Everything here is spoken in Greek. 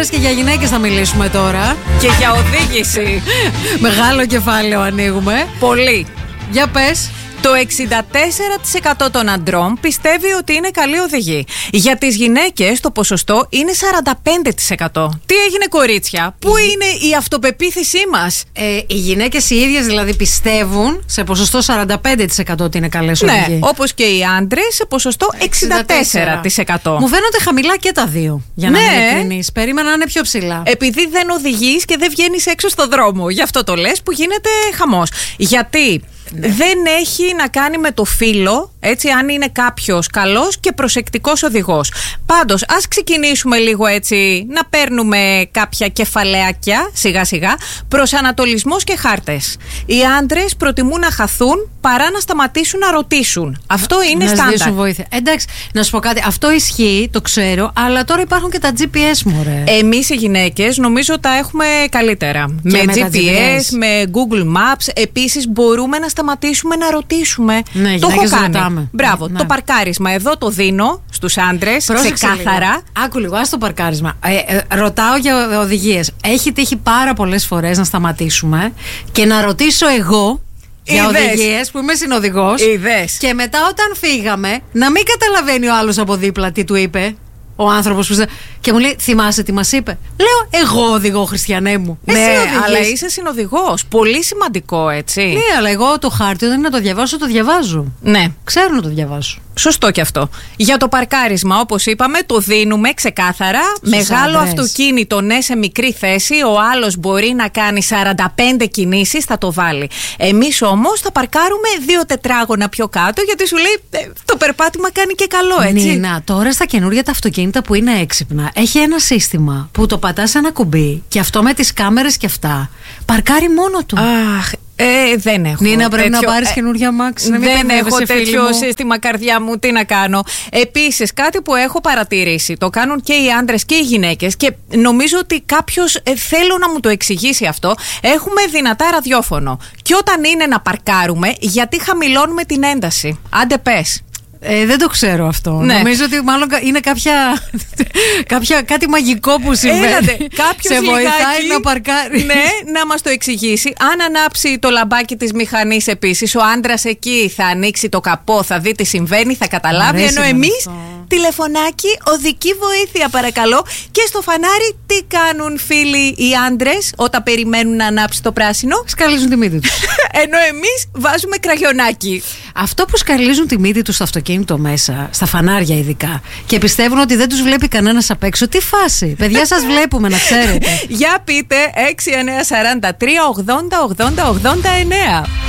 άντρες και για γυναίκες θα μιλήσουμε τώρα. Και για οδήγηση. Μεγάλο κεφάλαιο ανοίγουμε. Πολύ. Για πες. Το 64% των αντρών πιστεύει ότι είναι καλή οδηγή. Για τις γυναίκες το ποσοστό είναι 45%. Τι έγινε, κορίτσια? Πού είναι η αυτοπεποίθησή μας? Οι γυναίκες οι ίδιες δηλαδή πιστεύουν σε ποσοστό 45% ότι είναι καλές οδηγίες. Ναι, όπως και οι άντρες σε ποσοστό 64%. Μου φαίνονται χαμηλά και τα δύο. Για να είμαι ειλικρινής. Περίμενα να είναι πιο ψηλά. Επειδή δεν οδηγείς και δεν βγαίνεις έξω στο δρόμο. Γι' αυτό το λες που γίνεται χαμός. Γιατί δεν έχει να κάνει με το φύλο, έτσι, αν είναι κάποιος καλός και προσεκτικός οδηγός. Πάντως, ας ξεκινήσουμε λίγο έτσι να παίρνουμε κάποια κεφαλαίακια σιγά σιγά. Προσανατολισμός και χάρτες. Οι άντρες προτιμούν να χαθούν παρά να σταματήσουν να ρωτήσουν. Αυτό είναι στάνταρ. Να ζητήσουν βοήθεια. Εντάξει, να σου πω κάτι. Αυτό ισχύει, το ξέρω, αλλά τώρα υπάρχουν και τα GPS, μωρέ. Εμείς οι γυναίκες νομίζω τα έχουμε καλύτερα. Με GPS, με Google Maps. Επίσης μπορούμε να σταματήσουμε να ρωτήσουμε. Ναι, το έχω κάνει. Ρωτάμε. Μπράβο, ναι. Το παρκάρισμα εδώ το δίνω στους άντρες ξεκάθαρα. Άκου λίγο, ας το παρκάρισμα. Ρωτάω για οδηγίες. Έχει τύχει πάρα πολλές φορές να σταματήσουμε και να ρωτήσω εγώ για οδηγίες που είμαι συνοδηγός. Και μετά όταν φύγαμε να μην καταλαβαίνει ο άλλος από δίπλα τι του είπε ο άνθρωπος που. Και μου λέει, θυμάσαι τι μας είπε? Λέω, εγώ οδηγώ, Χριστιανέ μου. Ναι, αλλά είσαι συνοδηγός. Πολύ σημαντικό, έτσι. Ναι, αλλά εγώ το χάρτη όταν είναι να το διαβάσω, το διαβάζω. Ναι. Ξέρω να το διαβάσω. Σωστό και αυτό. Για το παρκάρισμα, όπως είπαμε, το δίνουμε ξεκάθαρα. Μεγάλο αυτοκίνητο, ναι, σε μικρή θέση. Ο άλλος μπορεί να κάνει 45 κινήσεις, θα το βάλει. Εμείς όμως θα παρκάρουμε 2 τετράγωνα πιο κάτω, γιατί σου λέει το περπάτημα κάνει και καλό, έτσι. Νίνα, τώρα στα καινούργια τα αυτοκίνητα που είναι έξυπνα, έχει ένα σύστημα που το πατάς ένα κουμπί και αυτό με τις κάμερες και αυτά παρκάρει μόνο του. Αχ. Δεν έχω. Νίνα, πρέπει να πάρεις καινούργια αμάξι. Δεν έχω τέτοιο σύστημα, καρδιά μου. Τι να κάνω. Επίσης, κάτι που έχω παρατηρήσει, το κάνουν και οι άντρες και οι γυναίκες και νομίζω ότι κάποιος θέλω να μου το εξηγήσει αυτό. Έχουμε δυνατά ραδιόφωνο. Και όταν είναι να παρκάρουμε, γιατί χαμηλώνουμε την ένταση? Άντε πες. Δεν το ξέρω αυτό. Ναι. Νομίζω ότι μάλλον είναι κάτι μαγικό που συμβαίνει. Κάποιος σε βοηθάει να παρκάρει. Ναι, να μας το εξηγήσει. Αν ανάψει το λαμπάκι της μηχανής επίσης, ο άντρας εκεί θα ανοίξει το καπό, θα δει τι συμβαίνει, θα καταλάβει. Ενώ εμείς τηλεφωνάκι, οδική βοήθεια παρακαλώ. Και στο φανάρι τι κάνουν φίλοι οι άντρες όταν περιμένουν να ανάψει το πράσινο? Σκαλίζουν τη μύτη τους. Ενώ εμείς βάζουμε κραγιονάκι. Αυτό που σκαλίζουν τη μύτη τους στο αυτοκίνητο μέσα, στα φανάρια ειδικά, και πιστεύουν ότι δεν τους βλέπει κανένας απ' έξω. Τι φάση? Παιδιά, σας βλέπουμε, να ξέρετε. Για πείτε 6943 80 80 89.